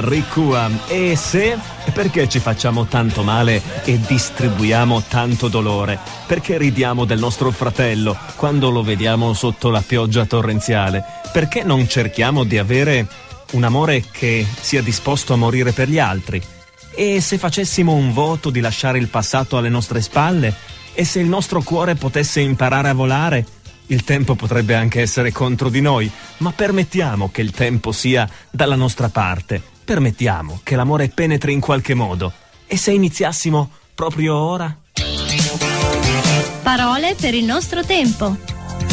Requiem. E se? Perché ci facciamo tanto male e distribuiamo tanto dolore? Perché ridiamo del nostro fratello quando lo vediamo sotto la pioggia torrenziale? Perché non cerchiamo di avere un amore che sia disposto a morire per gli altri? E se facessimo un voto di lasciare il passato alle nostre spalle? E se il nostro cuore potesse imparare a volare? Il tempo potrebbe anche essere contro di noi, ma permettiamo che il tempo sia dalla nostra parte. Permettiamo che l'amore penetri in qualche modo. E se iniziassimo proprio ora? Parole per il nostro tempo.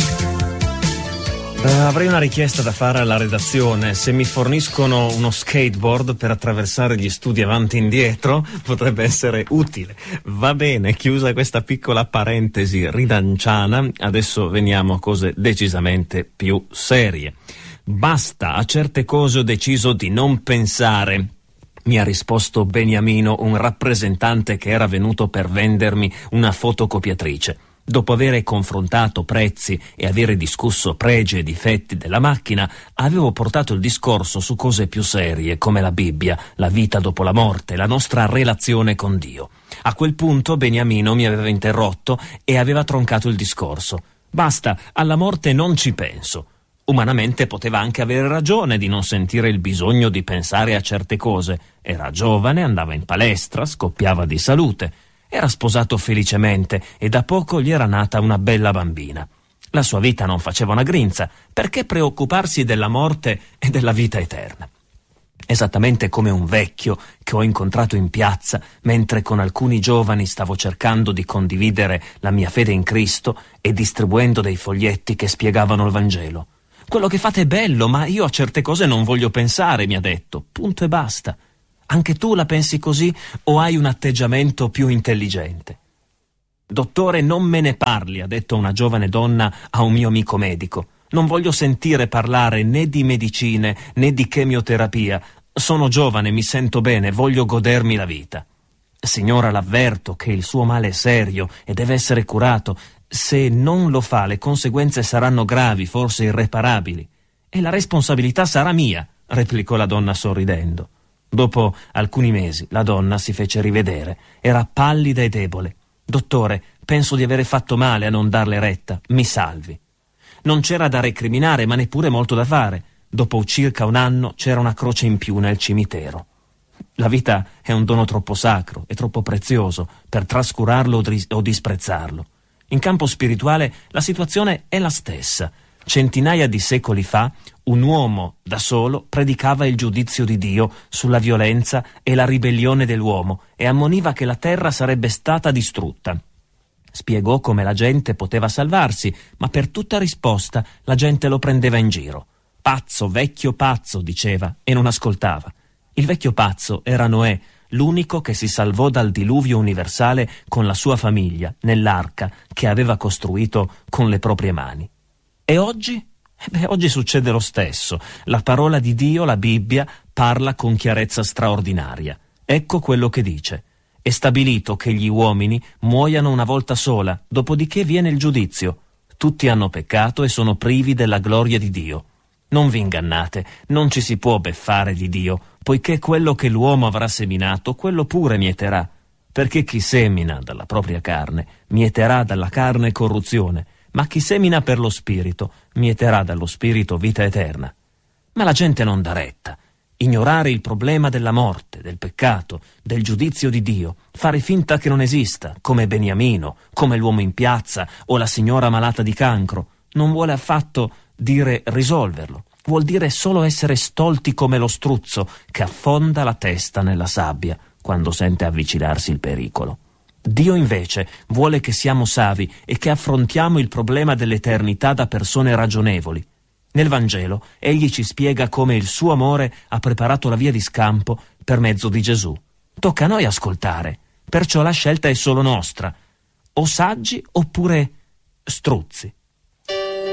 Avrei una richiesta da fare alla redazione. Se mi forniscono uno skateboard per attraversare gli studi avanti e indietro, potrebbe essere utile. Va bene, chiusa questa piccola parentesi ridanciana, adesso veniamo a cose decisamente più serie. Basta, a certe cose ho deciso di non pensare. Mi ha risposto Beniamino, un rappresentante che era venuto per vendermi una fotocopiatrice. Dopo avere confrontato prezzi e avere discusso pregi e difetti della macchina, avevo portato il discorso su cose più serie come la Bibbia, la vita dopo la morte, la nostra relazione con Dio. A quel punto Beniamino mi aveva interrotto e aveva troncato il discorso. Basta, alla morte non ci penso. Umanamente poteva anche avere ragione di non sentire il bisogno di pensare a certe cose. Era giovane, andava in palestra, scoppiava di salute. Era sposato felicemente e da poco gli era nata una bella bambina. La sua vita non faceva una grinza, perché preoccuparsi della morte e della vita eterna? Esattamente come un vecchio che ho incontrato in piazza mentre con alcuni giovani stavo cercando di condividere la mia fede in Cristo e distribuendo dei foglietti che spiegavano il Vangelo. Quello che fate è bello, ma io a certe cose non voglio pensare, mi ha detto. Punto e basta. Anche tu la pensi così o hai un atteggiamento più intelligente? Dottore, non me ne parli, ha detto una giovane donna a un mio amico medico. Non voglio sentire parlare né di medicine né di chemioterapia. Sono giovane, mi sento bene, voglio godermi la vita. Signora, l'avverto che il suo male è serio e deve essere curato. Se non lo fa, le conseguenze saranno gravi, forse irreparabili. E la responsabilità sarà mia, replicò la donna sorridendo. Dopo alcuni mesi la donna si fece rivedere. Era pallida e debole. Dottore, penso di avere fatto male a non darle retta. Mi salvi. Non c'era da recriminare, ma neppure molto da fare. Dopo circa un anno c'era una croce in più nel cimitero. La vita è un dono troppo sacro e troppo prezioso per trascurarlo o disprezzarlo. In campo spirituale la situazione è la stessa. Centinaia di secoli fa, un uomo da solo predicava il giudizio di Dio sulla violenza e la ribellione dell'uomo e ammoniva che la terra sarebbe stata distrutta. Spiegò come la gente poteva salvarsi, ma per tutta risposta la gente lo prendeva in giro. Pazzo, vecchio pazzo, diceva, e non ascoltava. Il vecchio pazzo era Noè, l'unico che si salvò dal diluvio universale con la sua famiglia, nell'arca che aveva costruito con le proprie mani. E oggi? Oggi succede lo stesso. La parola di Dio, la Bibbia, parla con chiarezza straordinaria. Ecco quello che dice. È stabilito che gli uomini muoiano una volta sola, dopodiché viene il giudizio. Tutti hanno peccato e sono privi della gloria di Dio. Non vi ingannate, non ci si può beffare di Dio, poiché quello che l'uomo avrà seminato, quello pure mieterà. Perché chi semina dalla propria carne, mieterà dalla carne corruzione, ma chi semina per lo spirito, mieterà dallo spirito vita eterna. Ma la gente non dà retta. Ignorare il problema della morte, del peccato, del giudizio di Dio, fare finta che non esista, come Beniamino, come l'uomo in piazza o la signora malata di cancro, non vuole affatto dire risolverlo. Vuol dire solo essere stolti come lo struzzo che affonda la testa nella sabbia quando sente avvicinarsi il pericolo. Dio invece vuole che siamo savi e che affrontiamo il problema dell'eternità da persone ragionevoli. Nel Vangelo egli ci spiega come il suo amore ha preparato la via di scampo per mezzo di Gesù. Tocca a noi ascoltare, perciò la scelta è solo nostra, o saggi oppure struzzi.